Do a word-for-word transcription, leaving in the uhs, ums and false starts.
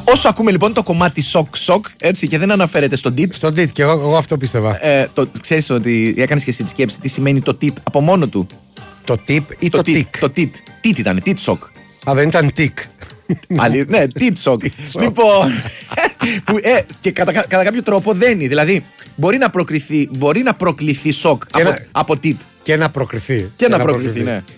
Όσο ακούμε λοιπόν το κομμάτι σοκ σοκ, έτσι, και δεν αναφέρεται στον τίτ. Στον τίτ, και εγώ, εγώ αυτό πίστευα. Ε, ξέρεις ότι έκανες και εσύ τη σκέψη τι σημαίνει το τίτ από μόνο του. Το τίπ ή το, το τικ. Το τίτ. Τίτ ήταν, τίτ σοκ. Α, δεν ήταν τικ. Άλλη, ναι, τίτ σοκ. Λοιπόν. που, ε, και κατά, κατά κάποιο τρόπο δένει. Δηλαδή, μπορεί να, μπορεί να προκληθεί σοκ από, να, από τίτ. Και να προκριθεί. Και, και να, να προκριθεί, προκριθεί, ναι.